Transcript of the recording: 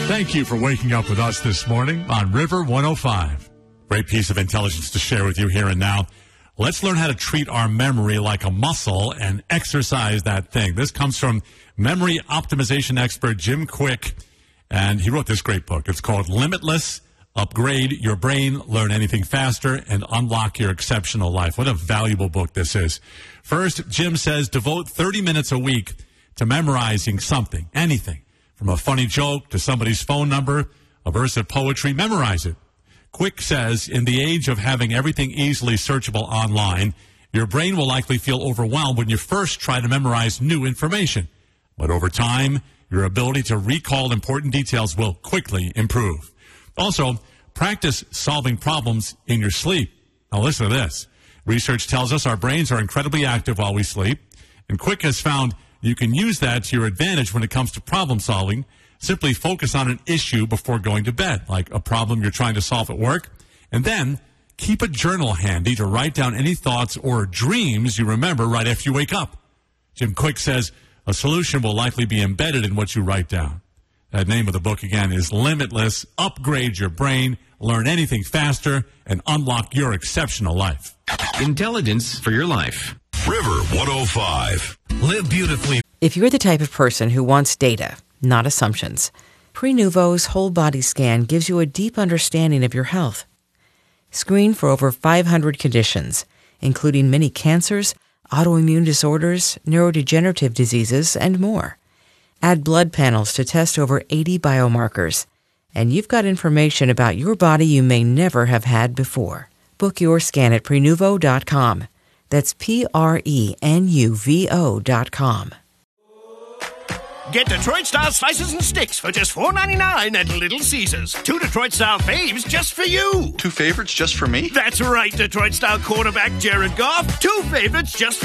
Thank you for waking up with us this morning on River 105. Great piece of intelligence to share with you here and now. Let's learn how to treat our memory like a muscle and exercise that thing. This comes from memory optimization expert Jim Quick, and he wrote this great book. It's called Limitless: Upgrade Your Brain, Learn Anything Faster, and Unlock Your Exceptional Life. What a valuable book this is. First, Jim says devote 30 minutes a week to memorizing something, anything. From a funny joke to somebody's phone number, a verse of poetry, memorize it. Quick says, in the age of having everything easily searchable online, your brain will likely feel overwhelmed when you first try to memorize new information. But over time, your ability to recall important details will quickly improve. Also, practice solving problems in your sleep. Now listen to this. Research tells us our brains are incredibly active while we sleep, and Quick has found you can use that to your advantage when it comes to problem solving. Simply focus on an issue before going to bed, like a problem you're trying to solve at work, and then keep a journal handy to write down any thoughts or dreams you remember right after you wake up. Jim Quick says a solution will likely be embedded in what you write down. The name of the book, again, is Limitless: Upgrade Your Brain, Learn Anything Faster, and Unlock Your Exceptional Life. Intelligence for your life. River 105. Live beautifully. If you're the type of person who wants data, not assumptions, Prenuvo's whole body scan gives you a deep understanding of your health. Screen for over 500 conditions, including many cancers, autoimmune disorders, neurodegenerative diseases, and more. Add blood panels to test over 80 biomarkers, and you've got information about your body you may never have had before. Book your scan at Prenuvo.com. That's Prenuvo.com. Get Detroit-style slices and sticks for just $4.99 at Little Caesars. 2 Detroit-style faves just for you. 2 favorites just for me? That's right, Detroit-style quarterback Jared Goff. 2 favorites just for